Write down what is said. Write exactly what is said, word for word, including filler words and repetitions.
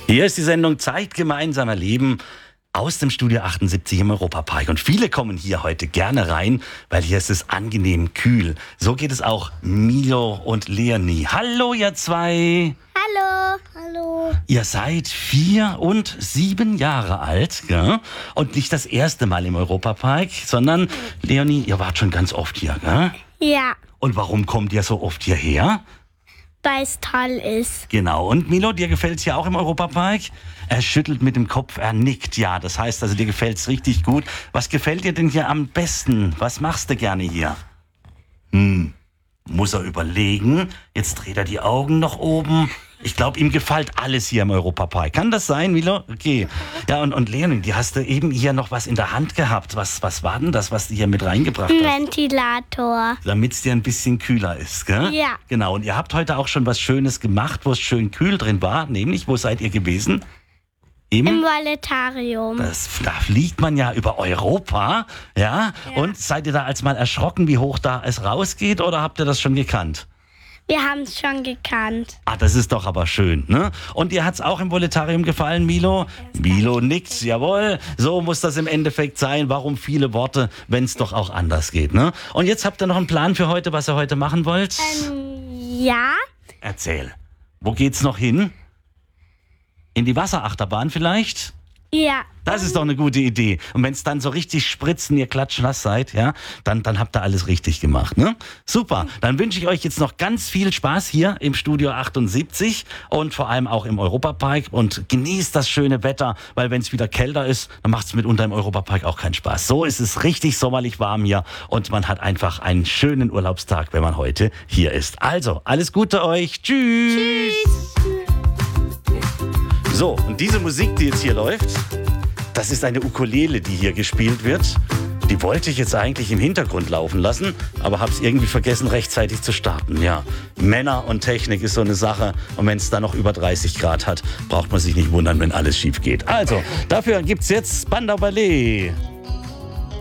Hier ist die Sendung Zeit gemeinsam erleben aus dem Studio achtundsiebzig im Europapark. Und viele kommen hier heute gerne rein, weil hier ist es angenehm kühl. So geht es auch Milo und Leonie. Hallo ihr zwei. Hallo. Hallo. Ihr seid vier und sieben Jahre alt, gell? Und nicht das erste Mal im Europapark, sondern Leonie, ihr wart schon ganz oft hier, gell? Ja, Und warum kommt ihr so oft hierher? weil es toll ist. Genau. Und Milo, dir gefällt's hier auch im Europapark? Er schüttelt mit dem Kopf, er nickt. Ja, das heißt also, dir gefällt's richtig gut. Was gefällt dir denn hier am besten? Was machst du gerne hier? Hm, muss er überlegen. Jetzt dreht er die Augen nach oben. Ich glaube, ihm gefällt alles hier im Europapark. Kann das sein, Milo? Okay. Ja, und, und Leonie, die hast du eben hier noch was in der Hand gehabt. Was, was war denn das, was du hier mit reingebracht Ein hast? Ventilator. Damit es dir ein bisschen kühler ist, gell? Ja. Genau, und ihr habt heute auch schon was Schönes gemacht, wo es schön kühl drin war. Nämlich, wo seid ihr gewesen? Im Im Planetarium. das, da fliegt man ja über Europa, ja? Ja. Und seid ihr da als mal erschrocken, wie hoch da es rausgeht, oder habt ihr das schon gekannt? Wir haben es schon gekannt. Ah, das ist doch aber schön, ne? Und dir hat's auch im Voletarium gefallen, Milo? Milo nickt, jawohl. So muss das im Endeffekt sein. Warum viele Worte, wenn es doch auch anders geht, ne? Und jetzt habt ihr noch einen Plan für heute, was ihr heute machen wollt? Ähm, ja. Erzähl. Wo geht's noch hin? In die Wasserachterbahn vielleicht? Ja. Das ist doch eine gute Idee. Und wenn es dann so richtig spritzen, ihr klatschnass seid, ja, dann, dann habt ihr alles richtig gemacht, ne? Super. Dann wünsche ich euch jetzt noch ganz viel Spaß hier im Studio achtundsiebzig und vor allem auch im Europapark und genießt das schöne Wetter, weil wenn es wieder kälter ist, dann macht es mitunter im Europapark auch keinen Spaß. So ist es richtig sommerlich warm hier und man hat einfach einen schönen Urlaubstag, wenn man heute hier ist. Also, alles Gute euch. Tschüss. Tschüss. So, und diese Musik, die jetzt hier läuft, das ist eine Ukulele, die hier gespielt wird. Die wollte ich jetzt eigentlich im Hintergrund laufen lassen, aber habe es irgendwie vergessen, rechtzeitig zu starten. Ja, Männer und Technik ist so eine Sache. Und wenn es dann noch über dreißig Grad hat, braucht man sich nicht wundern, wenn alles schief geht. Also, dafür gibt's jetzt Spandau Ballet.